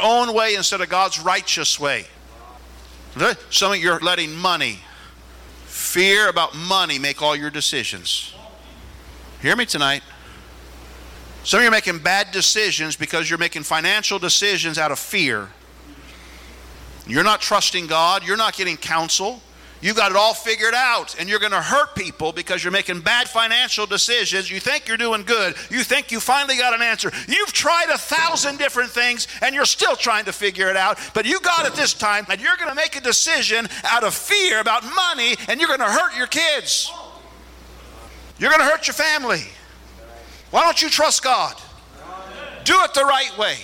own way instead of God's righteous way. Some of you are letting money, fear about money, make all your decisions. Hear me tonight. Some of you are making bad decisions because you're making financial decisions out of fear. You're not trusting God. You're not getting counsel. You've got it all figured out, and you're going to hurt people because you're making bad financial decisions. You think you're doing good. You think you finally got an answer. You've tried 1,000 different things, and you're still trying to figure it out, but you got it this time, and you're going to make a decision out of fear about money, and you're going to hurt your kids. You're going to hurt your family. Why don't you trust God? Do it the right way.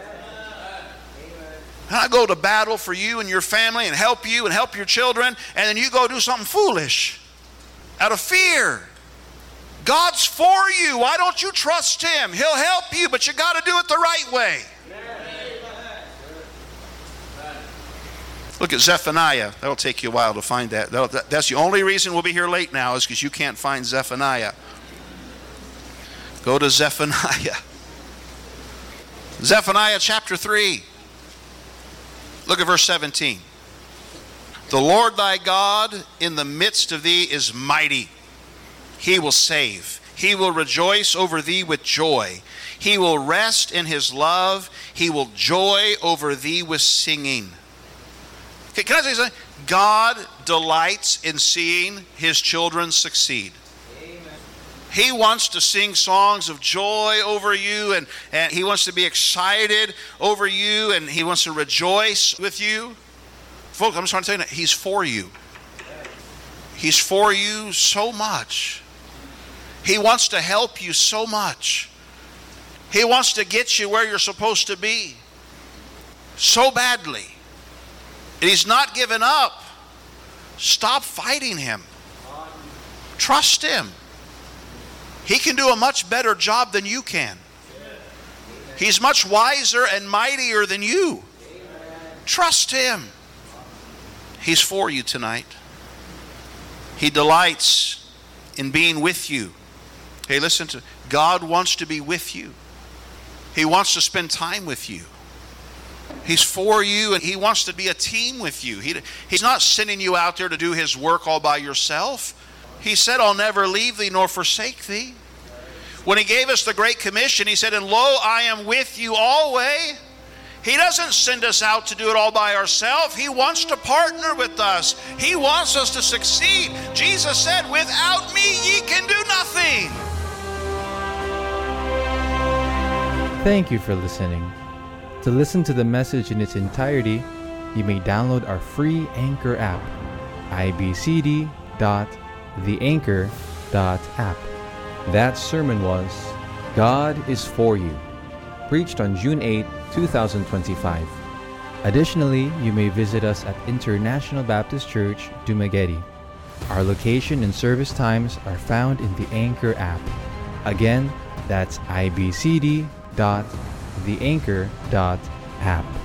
And I go to battle for you and your family and help you and help your children, and then you go do something foolish out of fear. God's for you. Why don't you trust Him? He'll help you, but you got to do it the right way. Look at Zephaniah. That'll take you a while to find that. That's the only reason we'll be here late now, is because you can't find Zephaniah. Go to Zephaniah. Zephaniah chapter 3. Look at verse 17. The Lord thy God in the midst of thee is mighty. He will save. He will rejoice over thee with joy. He will rest in His love. He will joy over thee with singing. Okay, can I say something? God delights in seeing His children succeed. He wants to sing songs of joy over you, and He wants to be excited over you, and He wants to rejoice with you. Folks, I'm just trying to tell you, He's for you. He's for you so much. He wants to help you so much. He wants to get you where you're supposed to be so badly. And He's not given up. Stop fighting Him. Trust Him. He can do a much better job than you can. He's much wiser and mightier than you. Trust Him. He's for you tonight. He delights in being with you. Hey, listen to God wants to be with you. He wants to spend time with you. He's for you, and He wants to be a team with you. He's not sending you out there to do His work all by yourself. He said, I'll never leave thee nor forsake thee. When He gave us the Great Commission, He said, and lo, I am with you always. He doesn't send us out to do it all by ourselves. He wants to partner with us. He wants us to succeed. Jesus said, without me ye can do nothing. Thank you for listening. To listen to the message in its entirety, you may download our free Anchor app, ibcd.theanchor.app. That sermon was God is For You, preached on June 8, 2025. Additionally, you may visit us at International Baptist Church, Dumaguete. Our location and service times are found in the Anchor app. Again, that's ibcd.theanchor.app.